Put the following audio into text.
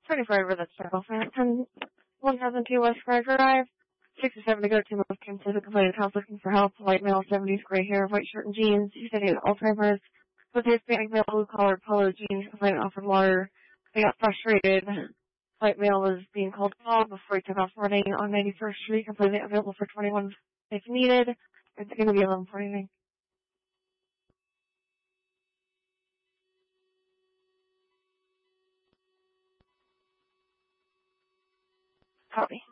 24 over that circle. 1002 West Square Drive. 67 to go to most came to the complaining house looking for help. White male, 70s, gray hair, white shirt and jeans. He said he had Alzheimer's. With his Hispanic male, blue collar, polo jeans, complaining offered water. They got frustrated. White male was being called off before he took off running on 91st Street, completely available for 21 if needed. It's going to be 11:49. Copy.